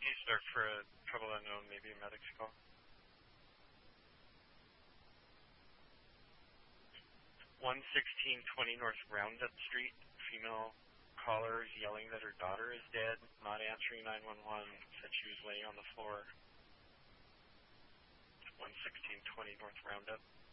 Case start for a trouble unknown, maybe a medic's call. 11620 North Roundup Street. Female caller is yelling that her daughter is dead, not answering 911, said she was laying on the floor. 11620 North Roundup.